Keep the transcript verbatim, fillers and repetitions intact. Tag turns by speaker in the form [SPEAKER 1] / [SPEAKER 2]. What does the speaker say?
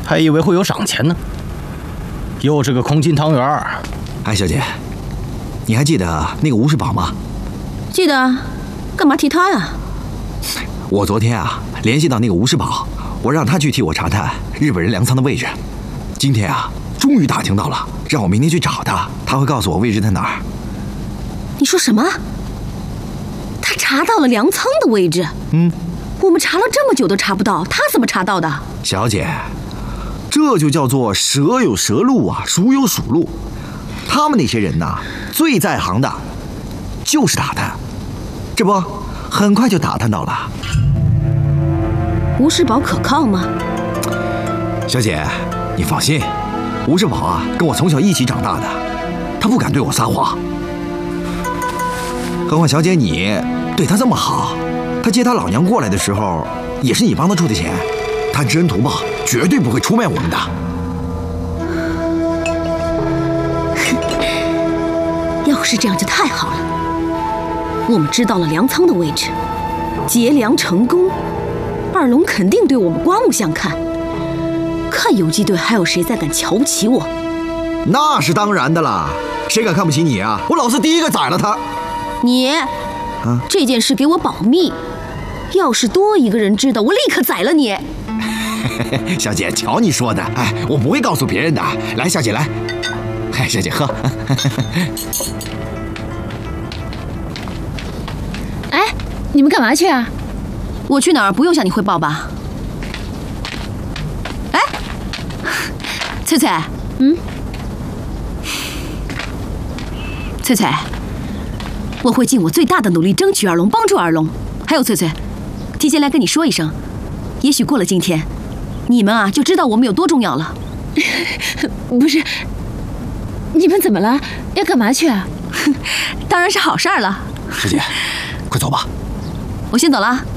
[SPEAKER 1] 还以为会有赏钱呢，又是个空心汤圆。
[SPEAKER 2] 哎，小姐，你还记得那个吴世宝吗？
[SPEAKER 3] 记得，干嘛提他呀？
[SPEAKER 2] 我昨天啊联系到那个吴世宝，我让他去替我查探日本人粮仓的位置。今天啊，终于打听到了，让我明天去找他，他会告诉我位置在哪儿。
[SPEAKER 3] 你说什么？他查到了粮仓的位置？
[SPEAKER 2] 嗯，
[SPEAKER 3] 我们查了这么久都查不到，他怎么查到的？
[SPEAKER 2] 小姐，这就叫做蛇有蛇路啊，鼠有鼠路。他们那些人呐，最在行的就是打探，这不很快就打探到了。
[SPEAKER 3] 吴世宝可靠吗？
[SPEAKER 2] 小姐，你放心，吴世宝啊，跟我从小一起长大的，他不敢对我撒谎。何况小姐你对他这么好，他接他老娘过来的时候，也是你帮他出的钱，他知恩图报，绝对不会出卖我们的。
[SPEAKER 3] 要是这样就太好了，我们知道了粮仓的位置，劫粮成功，二龙肯定对我们刮目相看。看游击队还有谁再敢瞧不起我？
[SPEAKER 2] 那是当然的啦，谁敢看不起你啊？我老子第一个宰了他。
[SPEAKER 3] 你，啊，这件事给我保密，要是多一个人知道，我立刻宰了你。
[SPEAKER 2] 小姐，瞧你说的，哎，我不会告诉别人的。来，小姐来，哎，小姐喝。
[SPEAKER 4] 哎，你们干嘛去啊？
[SPEAKER 3] 我去哪儿不用向你汇报吧？哎，翠翠，
[SPEAKER 4] 嗯，
[SPEAKER 3] 翠翠，我会尽我最大的努力争取二龙，帮助二龙。还有翠翠，提前来跟你说一声，也许过了今天，你们啊就知道我们有多重要了。
[SPEAKER 4] 不是，你们怎么了？要干嘛去啊？
[SPEAKER 3] 当然是好事儿了。
[SPEAKER 2] 师姐，快走吧。
[SPEAKER 3] 我先走了。